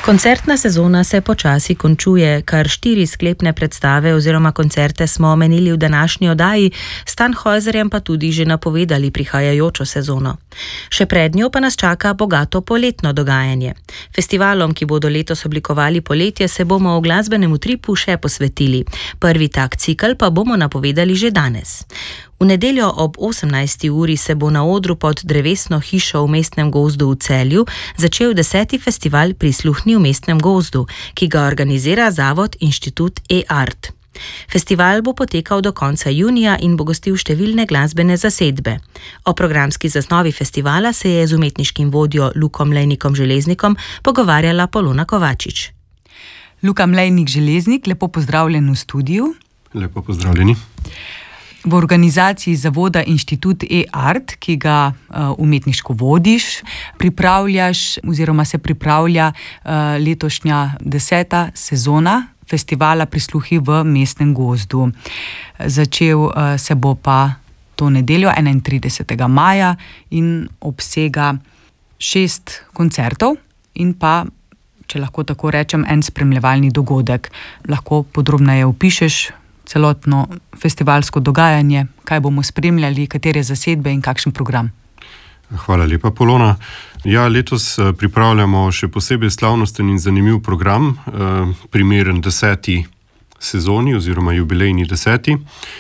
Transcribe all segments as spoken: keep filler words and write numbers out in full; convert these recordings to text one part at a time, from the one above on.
Koncertna sezona se počasi končuje, kar štiri sklepne predstave oziroma koncerte smo omenili v današnji oddaji, s Tannhäuserjem pa tudi že napovedali prihajajočo sezono. Še pred njo pa nas čaka bogato poletno dogajanje. Festivalom, ki bodo letos oblikovali poletje, se bomo v glasbenem utripu še posvetili. Prvi tak cikel pa bomo napovedali že danes. V nedeljo ob osemnajsti uri se bo na odru pod drevesno hišo v Mestnem gozdu v Celju začel deseti festival Prisluhni v Mestnem gozdu, ki ga organizira Zavod Inštitut e-art. Festival bo potekal do konca junija in bo gostil številne glasbene zasedbe. O programski zasnovi festivala se je z umetniškim vodjo Lukom Lejnikom Železnikom pogovarjala Polona Kovačič. Luka Lejnik Železnik, lepo pozdravljen v studiu. Lepo pozdravljeni. V organizaciji Zavoda Inštitut e-art, ki ga uh, umetniško vodiš, pripravljaš oziroma se pripravlja uh, letošnja deseta sezona festivala Prisluhi v Mestnem gozdu. Začel uh, se bo pa to nedeljo enaintridesetega maja in obsega šest koncertov in pa, če lahko tako rečem, en spremljevalni dogodek. Lahko podrobneje opišeš celotno festivalsko dogajanje, kaj bomo spremljali, katere zasedbe in kakšen program. Hvala lepa, Polona. Ja, letos pripravljamo še posebej slavnosten in zanimiv program, primeren deseti sezoni oziroma jubilejni deseti.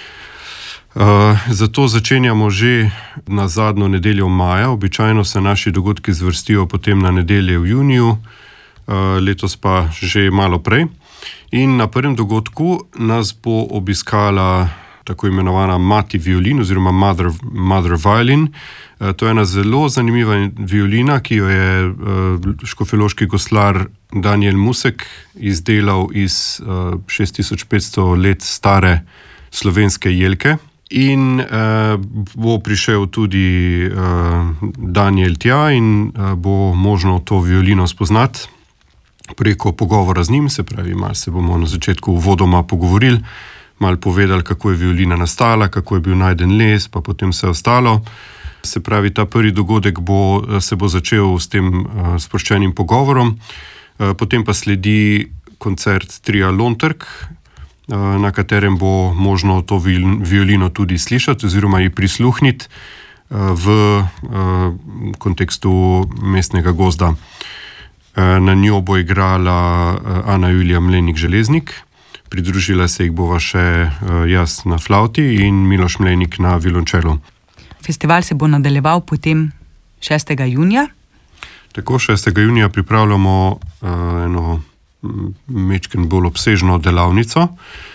Zato začenjamo že na zadnjo nedeljo maja. Običajno se naši dogodki zvrstijo potem na nedelje v juniju, letos pa že malo prej. In na prvem dogodku nas bo obiskala tako imenovana mati violin oziroma mother, mother violin. To je ena zelo zanimiva violina, ki jo je škofjeloški goslar Daniel Musek izdelal iz šest tisoč petsto let stare slovenske jelke. In eh, bo prišel tudi eh, Daniel tja in eh, bo možno to violino spoznati preko pogovora z njim, se pravi, malo se bomo na začetku uvodoma pogovorili, malo povedali, kako je violina nastala, kako je bil najden les, pa potem vse ostalo. Se pravi, ta prvi dogodek bo, se bo začel s tem uh, sproščenim pogovorom, uh, potem pa sledi koncert Tria Lontrk, uh, na katerem bo možno to violino tudi slišati oziroma ji prisluhniti uh, v uh, kontekstu Mestnega gozda. Na njo bo igrala Ana Julija Mlejnik Železnik, pridružila se jih bova še jaz na flavti in Miloš Mlejnik na violončelu. Festival se bo nadaljeval potem šestega junija. Tako, šestega junija pripravljamo uh, eno mečken bolj obsežno delavnico.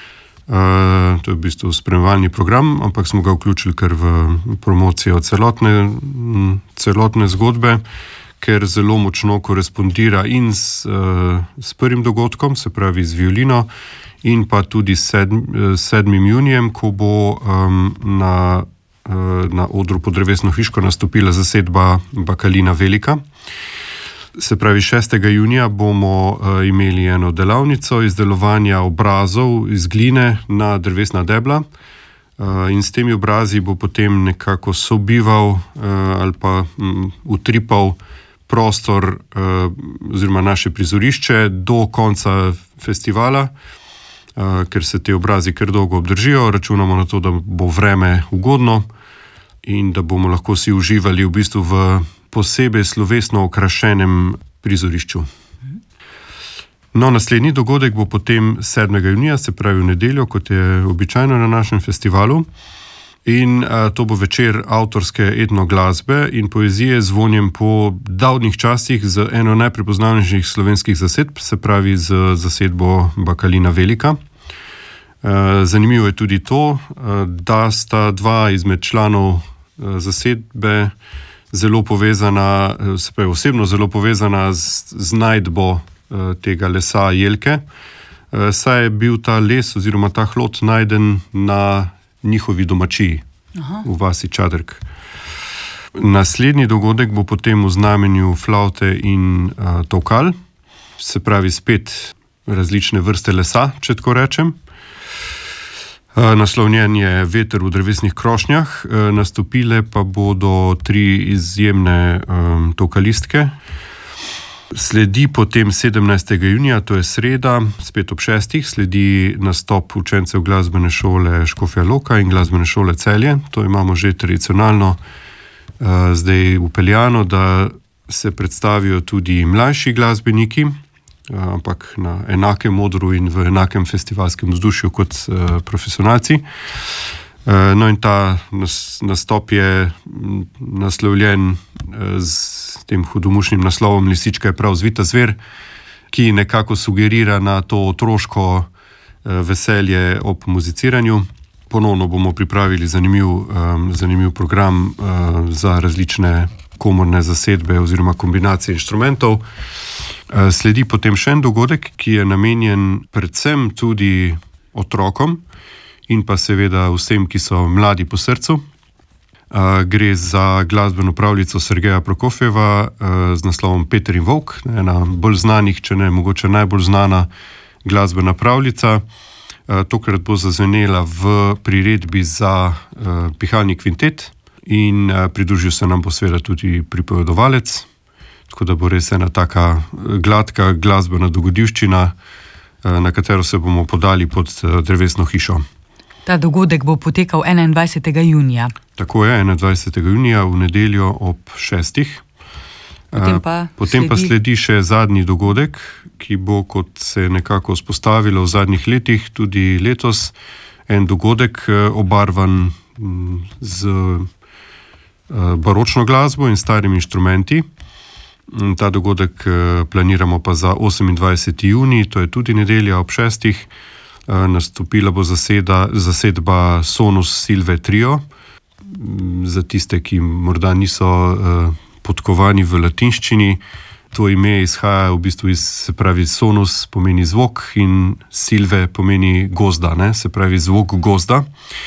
Uh, to je v bistvu spremljevalni program, ampak smo ga vključili kar v promocijo celotne, celotne zgodbe, ker zelo močno korespondira in s, uh, s prvim dogodkom, se pravi z violino, in pa tudi s sedm, sedmim junijem, ko bo um, na, uh, na odru pod drevesno hiško nastopila zasedba Bakalina Velika. Se pravi, šestega junija bomo uh, imeli eno delavnico izdelovanja obrazov iz gline na drevesna debla. Uh, in s temi obrazi bo potem nekako sobival uh, ali pa um, utripal prostor uh, oziroma naše prizorišče do konca festivala, uh, ker se te obrazi kar dolgo obdržijo. Računamo na to, da bo vreme ugodno in da bomo lahko si uživali v bistvu v posebej slovesno okrašenem prizorišču. No, naslednji dogodek bo potem sedmega junija, se pravi v nedeljo, kot je običajno na našem festivalu. In a, to bo večer avtorske etnoglasbe in poezije z vonjem po davnih časih z eno najprepoznavnejših slovenskih zasedb, se pravi z zasedbo Bakalina Velika. E, zanimivo je tudi to, da sta dva izmed članov zasedbe zelo povezana, se pravi osebno zelo povezana z, z najdbo tega lesa jelke. E, saj je bil ta les oziroma ta hlod najden na njihovi domačiji. Aha. V vasi Čadrk. Naslednji dogodek bo potem v znamenju flavte in uh, tolkal, se pravi spet različne vrste lesa, če tako rečem. Uh, naslovnjen je Veter v drevesnih krošnjah, uh, nastopile pa bodo tri izjemne um, tolkalistke. Sledi potem sedemnajstega junija, to je sreda, spet ob šestih, sledi nastop učencev glasbene šole Škofja Loka in glasbene šole Celje. To imamo že tradicionalno uh, zdaj upeljano, da se predstavijo tudi mlajši glasbeniki, uh, ampak na enakem modru in v enakem festivalskem vzdušju kot uh, profesionalci. No in ta nastop je naslovljen z tem hudomušnim naslovom Lisička je prav zvita zver, ki nekako sugerira na to otroško veselje ob muziciranju. Ponovno bomo pripravili zanimiv, zanimiv program za različne komorne zasedbe oziroma kombinacije inštrumentov. Sledi potem še en dogodek, ki je namenjen predvsem tudi otrokom in pa seveda vsem, ki so mladi po srcu. Uh, gre za glasbeno pravljico Sergeja Prokofjeva uh, z naslovom Peter in Volk, ena bolj znanih, če ne mogoče najbolj znana glasbena pravljica. Uh, tokrat bo zazvenela v priredbi za uh, pihalni kvintet in uh, pridružil se nam bo seveda tudi pripovedovalec, tako da bo res ena taka gladka glasbena dogodivščina, uh, na katero se bomo podali pod uh, drevesno hišo. Ta dogodek bo potekal enaindvajsetega junija. Tako je, enaindvajsetega junija v nedeljo ob šestih. Potem pa, Potem sledi... pa sledi še zadnji dogodek, ki bo, kot se je nekako vzpostavilo v zadnjih letih, tudi letos en dogodek obarvan z baročno glasbo in starimi inštrumenti. Ta dogodek planiramo pa za osemindvajseti junij, to je tudi nedelja ob šestih. Nastopila bo zaseda, zasedba Sonus Silve Trio. Za tiste, ki morda niso uh, podkovani v latinščini, to ime izhaja v bistvu iz, se pravi, sonus pomeni zvok in silve pomeni gozda, ne? Se pravi zvok gozda.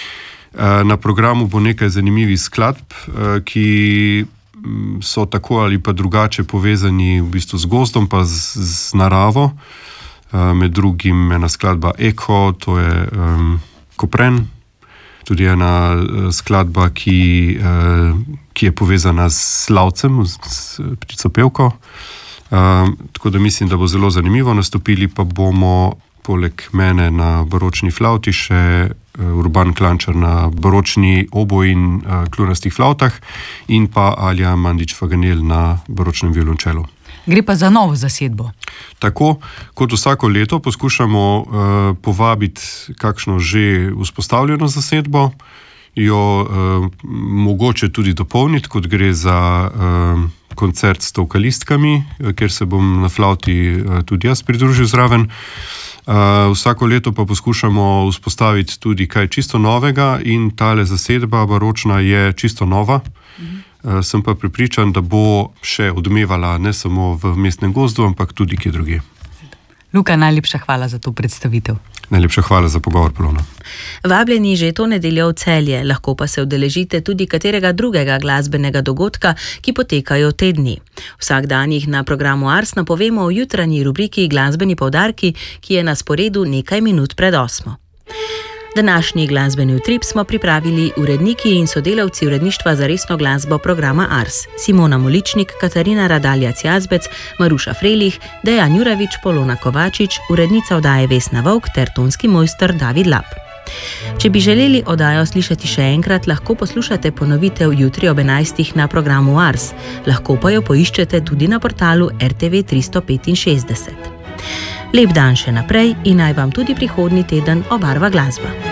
Uh, na programu bo nekaj zanimivih skladb, uh, ki so tako ali pa drugače povezani v bistvu z gozdom pa z, z naravo. Med drugim ena skladba Eko, to je um, Kopren, tudi ena uh, skladba, ki, uh, ki je povezana s slavcem, s, s ptico pevko. Um, tako da mislim, da bo zelo zanimivo. Nastopili pa bomo poleg mene na baročni flavti še uh, Urban Klančar na baročni obo in uh, kljunastih flavtah in pa Alja Mandić-Faganel na baročnem violončelu. Gre pa za novo zasedbo. Tako kot vsako leto poskušamo uh, povabiti kakšno že vzpostavljeno zasedbo, jo uh, mogoče tudi dopolniti, kot gre za uh, koncert s tolkalistkami, kjer se bom na flavti uh, tudi jaz pridružil zraven. Uh, vsako leto pa poskušamo vzpostaviti tudi kaj čisto novega in tale zasedba baročna je čisto nova. Mhm. Uh, sem pa prepričan, da bo še odmevala ne samo v Mestnem gozdu, ampak tudi kje drugje. Luka, najlepša hvala za to predstavitev. Najlepša hvala za pogovor, Polona. Vabljeni že to nedeljo v Celje, lahko pa se udeležite tudi katerega drugega glasbenega dogodka, ki potekajo te dni. Vsak dan jih na programu Ars napovemo v jutranji rubriki Glasbeni poudarki, ki je na sporedu nekaj minut pred osmo. Današnji glasbeni utrip smo pripravili uredniki in sodelavci uredništva za resno glasbo programa Ars. Simona Moličnik, Katarina Radaljac-Jazbec, Maruša Frelih, Dejan Juravič, Polona Kovačič, urednica oddaje Vesna Volk ter tonski mojster David Lap. Če bi želeli oddajo slišati še enkrat, lahko poslušate ponovitev jutri ob enajstih na programu Ars. Lahko pa jo poiščete tudi na portalu R T V tristo petinšestdeset. Lep dan še naprej in naj vam tudi prihodnji teden obarva glasba.